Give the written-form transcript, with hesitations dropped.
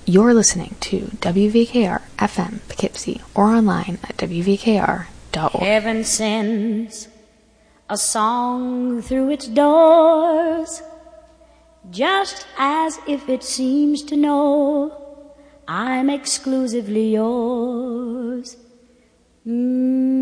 You're listening to WVKR FM Poughkeepsie or online at WVKR.org. Heaven sends a song through its doors, just as if it seems to know I'm exclusively yours.